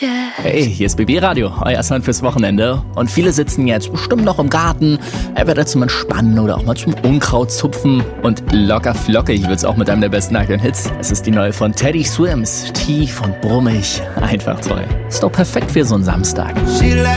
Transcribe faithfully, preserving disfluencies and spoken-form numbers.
Küche. Hey, hier ist B B Radio, euer Sound fürs Wochenende. Und viele sitzen jetzt bestimmt noch im Garten, entweder zum Entspannen oder auch mal zum Unkraut zupfen. Und locker flockig wird's auch mit einem der besten aktuellen Hits. Es ist die neue von Teddy Swims, tief und brummig, einfach toll. Ist doch perfekt für so einen Samstag.